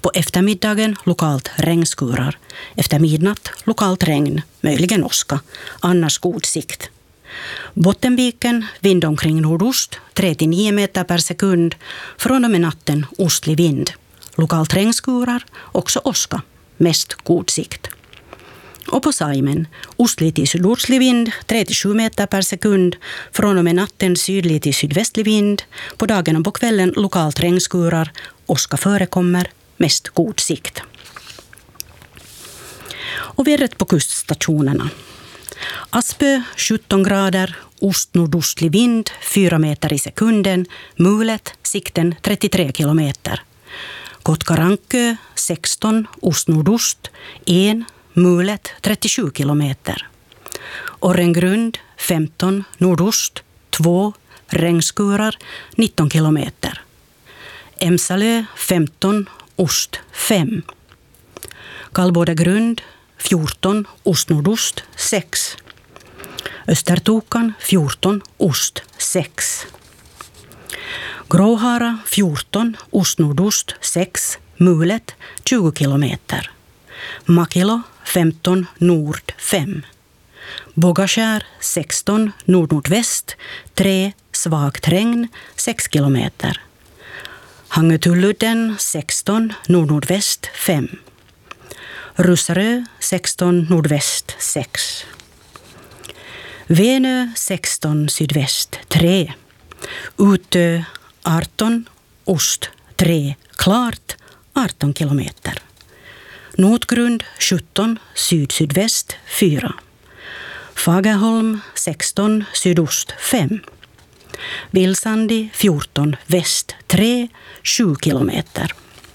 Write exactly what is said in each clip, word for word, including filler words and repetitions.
På eftermiddagen lokalt regnskurar. Efter midnatt lokalt regn, möjligen åska. Annars god sikt. Bottenviken vind omkring nordost, tre till nio meter per sekund. Från och med natten ostlig vind. Lokalt regnskurar, också åska. Mest god sikt. Och på Saimen, ostlig till sydostlig vind, tre till sju meter per sekund. Från och med natten sydlig till sydvästlig vind. På dagen och på kvällen lokalt regnskurar. Åska förekommer, mest god sikt. Och vädret på kuststationerna. Aspö sjutton grader, ost-nordostlig vind, fyra meter i sekunden. Mulet, sikten trettiotre kilometer. Kotkarankö sexton, ost-nordost, en, mulet trettiosju kilometer. Orrengrund femton, nordost, två, regnskurar nitton kilometer. Emsalö femton, ost fem. Kallbådegrund fjorton, ost-nordost sex. Östertokan fjorton, ost sex. Gråhara fjorton, ost-nordost sex, mulet tjugo kilometer. Makilo femton, nord fem. Bogaskär sexton, nord-nordväst tre, svagt regn sex kilometer. Hangötulludden sexton, nord-nordväst fem. Russarö sexton, nordväst sex. Venö sexton, sydväst tre. Utö arton, ost tre, klart arton kilometer. Notgrund sjutton, syd-sydväst fyra. Fagerholm sexton, sydost fem. Vilsandi fjorton, väst tre, sju kilometer.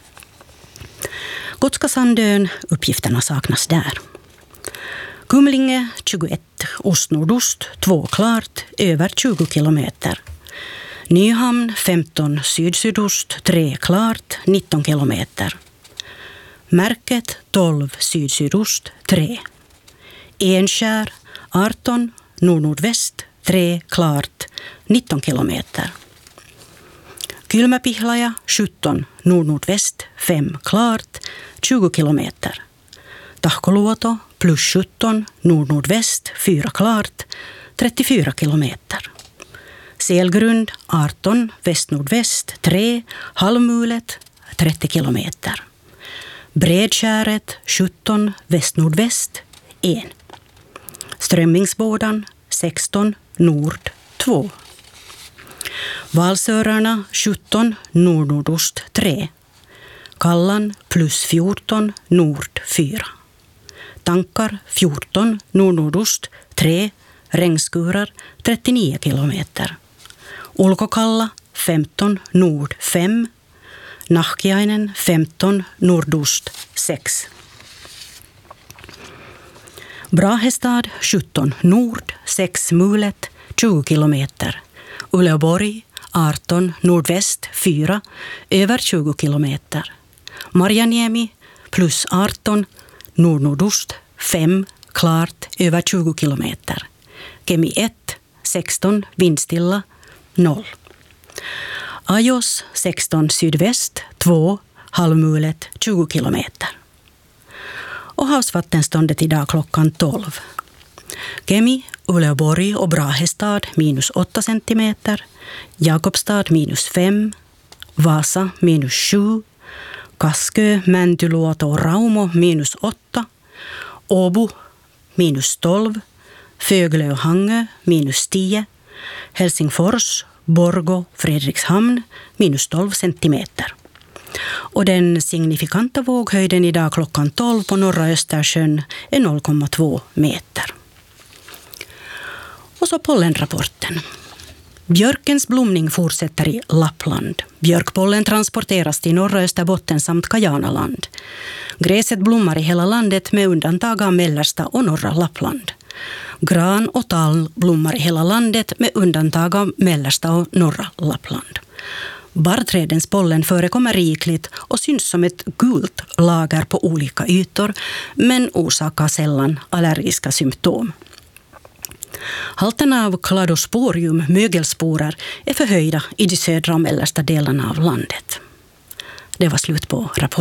Gotska Sandön, uppgifterna saknas där. Kumlinge tjugoett, ost-nordost två, klart över tjugo kilometer. Nyhamn femton, syd-sydost tre, klart nitton kilometer. Märket tolv, syd-sydost tre. Enskär arton, nord-nordväst tre, klart nitton kilometer. Kylmäpihlaja sjutton, nord-nordväst fem, klart tjugo kilometer. Tahkoluoto plus sjutton, nord-nordväst fyra, klart trettiofyra kilometer. Selgrund arton, väst-nordväst tre, halvmulet trettio kilometer. Bredskäret sjutton, väst-nordväst en. Strömmingsbådan sexton, nord två. Valsörarna sjutton, nord-nordost tre. Kallan plus fjorton, nord fyra. Tankar fjorton, nord-nordost tre, regnskurar trettionio kilometer. Ulkokalla femton, nord fem. Nahkiainen femton, nordost sex. Brahestad sjutton, nord sex, mulet tjugo kilometer. Uleåborg arton, nordväst fyra, över tjugo kilometer. Marjaniemi plus arton, nord-nordost fem, klart över tjugo kilometer. Kemi ett, sexton, vindstilla noll. Ajos sexton, sydväst två, halvmulet tjugo kilometer. Och havsvattenståndet idag klockan tolv. Kemi, Uleåborg och Brahestad minus åtta centimeter. Jakobstad minus fem. Vasa minus sju. Kaskö, Mäntyluoto och Raumo minus åtta. Åbo minus tolv. Föglö och Hangö minus tio. Helsingfors, Borgå, Fredrikshamn minus tolv centimeter. Och den signifikanta våghöjden idag klockan tolv på norra Östersjön är noll komma två meter. Och så pollenrapporten. Björkens blomning fortsätter i Lappland. Björkpollen transporteras till norra Österbotten samt Kajanaland. Gräset blommar i hela landet med undantag av mellersta och norra Lappland. Gran och tall blommar i hela landet med undantag av mellersta och norra Lappland. Barrträdens pollen förekommer rikligt och syns som ett gult lager på olika ytor, men orsakar sällan allergiska symptom. Halterna av cladosporium, mögelsporer, är förhöjda i de södra och mellersta delarna av landet. Det var slut på rapporten.